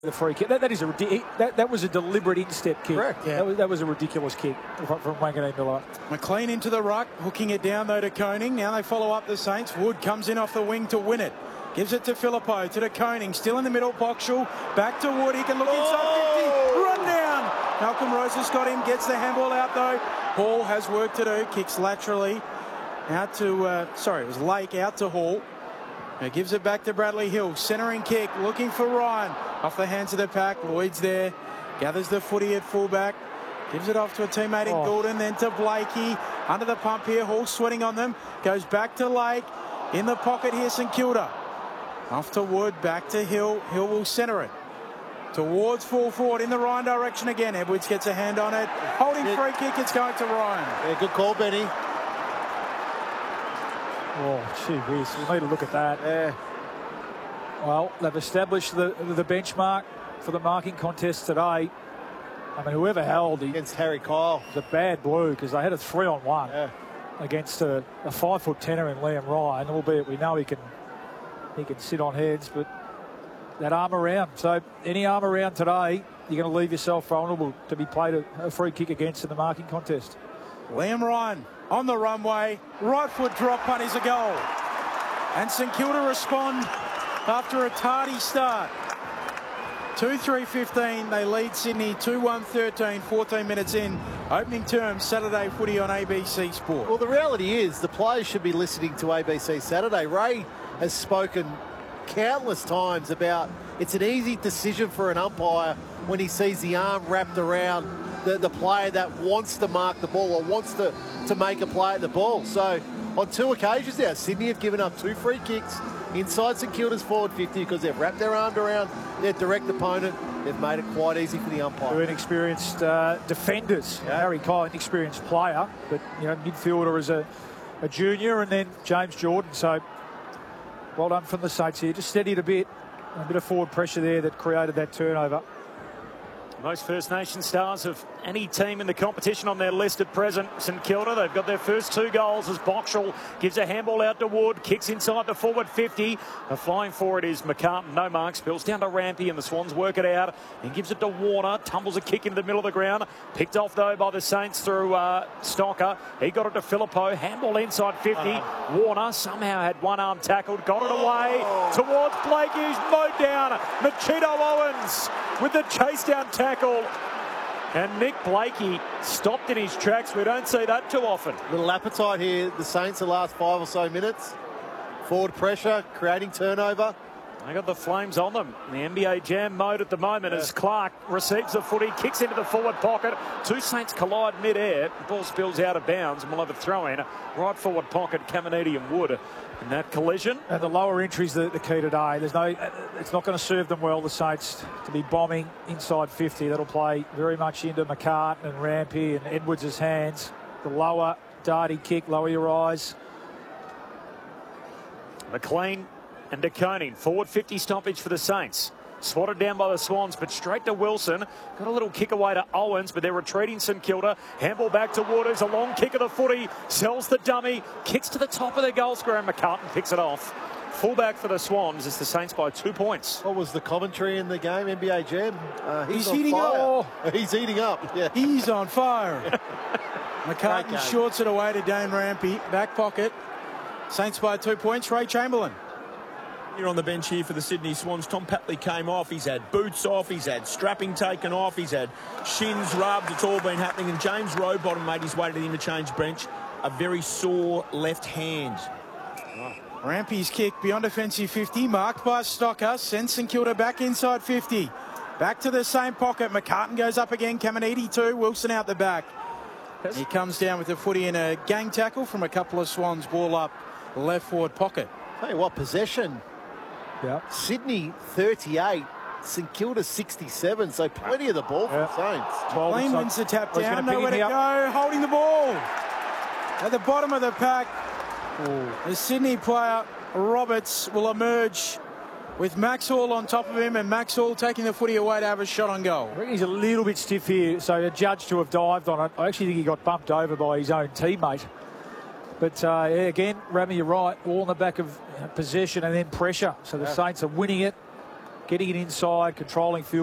The free kick. That was a deliberate instep kick. Correct. Yeah. That was a ridiculous kick from Wanganeen Miller. McLean into the ruck, hooking it down though to Koning. Now they follow up the Saints. Wood comes in off the wing to win it. Gives it to Phillippo, to the Koning. Still in the middle, Boxall. Back to Wood. He can look inside 50. Run down. Malcolm Rose has got him. Gets the handball out though. Hall has work to do. Kicks laterally out to, it was Lake out to Hall. He gives it back to Bradley Hill. Centering kick, looking for Ryan. Off the hands of the pack. Lloyd's there. Gathers the footy at fullback. Gives it off to a teammate in Goulden. Then to Blakey. Under the pump here. Hall sweating on them. Goes back to Lake. In the pocket here, St Kilda. Off to Wood. Back to Hill. Hill will centre it. Towards full forward in the Ryan direction again. Edwards gets a hand on it. Holding free kick. It's going to Ryan. Yeah, good call, Benny. Oh, gee whiz. We need to look at that. Yeah. Well, they've established the benchmark for the marking contest today. I mean, whoever held against Harry Kyle was a bad blue because they had a 3-on-1 against a 5'10" in Liam Ryan. Albeit we know he can sit on heads, but that arm around. So any arm around today, you're going to leave yourself vulnerable to be played a free kick against in the marking contest. Liam Ryan on the runway, right foot drop punt is a goal. And St Kilda respond after a tardy start. 2-3-15, they lead Sydney 2-1-13, 14 minutes in. Opening term, Saturday footy on ABC Sport. Well, the reality is the players should be listening to ABC Saturday. Ray has spoken countless times about it's an easy decision for an umpire when he sees the arm wrapped around the player that wants to mark the ball or wants to make a play at the ball. So on 2 occasions now, Sydney have given up 2 free kicks inside St Kilda's forward 50 because they've wrapped their arm around their direct opponent. They've made it quite easy for the umpire. They're inexperienced defenders. Harry Kyle, an experienced player, but midfielder as a junior, and then James Jordan. So well done from the Saints here. Just steadied a bit of forward pressure there that created that turnover. Most First Nation stars of any team in the competition on their list at present. St Kilda, they've got their first 2 goals as Boxall gives a handball out to Wood, kicks inside the forward 50. The flying forward is McCartan, no mark, spills down to Rampy, and the Swans work it out and gives it to Warner. Tumbles a kick into the middle of the ground. Picked off though by the Saints through Stocker. He got it to Phillippo, handball inside 50. Warner somehow had one arm tackled, got it away towards Blake, who's mowed down. Machito Owens with the chase down tackle. And Nick Blakey stopped in his tracks. We don't see that too often. Little appetite here, the Saints, the last 5 or so minutes. Forward pressure, creating turnover. They got the flames on them. The NBA jam mode at the moment as Clark receives the footy, kicks into the forward pocket. 2 Saints collide mid-air. The ball spills out of bounds and we'll have a throw-in. Right forward pocket, Caminiti and Wood in that collision. And the lower entry's the key today. It's not going to serve them well, the Saints, to be bombing inside 50. That'll play very much into McCartan and Rampy and Edwards' hands. The lower darty kick, lower your eyes. McLean and de Koning, forward 50 stoppage for the Saints. Swatted down by the Swans, but straight to Wilson. Got a little kick away to Owens, but they're retreating St Kilda. Handball back to Waters, a long kick of the footy. Sells the dummy, kicks to the top of the goal square, and McCartan picks it off. Fullback for the Swans. It's the Saints by 2 points. What was the commentary in the game, NBA Jam? He's heating up. He's heating up, yeah. He's on fire. McCartan shorts it away to Dane Rampy. Back pocket. Saints by 2 points. Ray Chamberlain. Here on the bench here for the Sydney Swans, Tom Papley came off. He's had boots off. He's had strapping taken off. He's had shins rubbed. It's all been happening. And James Rowbottom made his way to the interchange bench. A very sore left hand. Rampy's kick beyond offensive 50, marked by Stocker, sends St Kilda back inside 50. Back to the same pocket. McCartan goes up again. Caminiti too. Wilson out the back. He comes down with the footy in a gang tackle from a couple of Swans. Ball up left forward pocket. Tell you what, possession. Yeah. Sydney 38, St Kilda 67, so plenty of the ball for the Saints. Lane wins the tap down, nowhere to go, holding the ball. At the bottom of the pack, the Sydney player, Roberts, will emerge with Maxwell on top of him, and Maxwell taking the footy away to have a shot on goal. I reckon he's a little bit stiff here, so a judge to have dived on it. I actually think he got bumped over by his own teammate. But again, Rami, you're right, all on the back of possession and then pressure. So the Saints are winning it, getting it inside, controlling field.